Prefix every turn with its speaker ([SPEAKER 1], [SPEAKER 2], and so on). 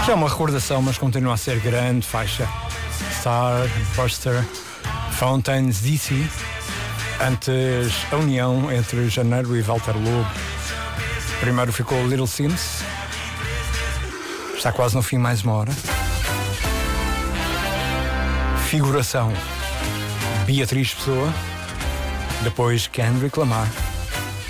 [SPEAKER 1] Já é uma recordação, mas continua a ser grande faixa. Star, Buster, Fountains, DC. Antes, a união entre Janeiro e Walter Lobo. Primeiro ficou Little Sims. Está quase no fim, mais uma hora. Figuração, Beatriz Pessoa. Depois Kendrick Lamar.